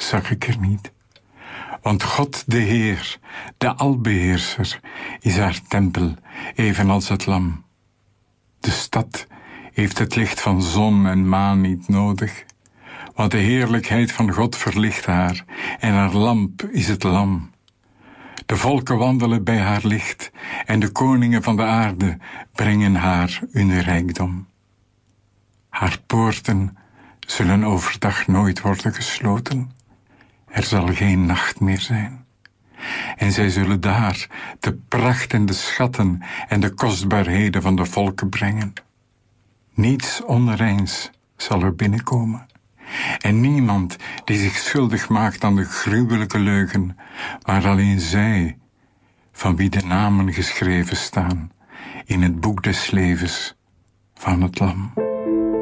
zag ik er niet. Want God de Heer, de Albeheerser, is haar tempel, evenals het lam. De stad heeft het licht van zon en maan niet nodig, want de heerlijkheid van God verlicht haar, en haar lamp is het lam. De volken wandelen bij haar licht, en de koningen van de aarde brengen haar hun rijkdom. Haar poorten zullen overdag nooit worden gesloten. Er zal geen nacht meer zijn. En zij zullen daar de pracht en de schatten en de kostbaarheden van de volken brengen. Niets onreins zal er binnenkomen. En niemand die zich schuldig maakt aan de gruwelijke leugen, maar alleen zij, van wie de namen geschreven staan in het boek des levens van het Lam.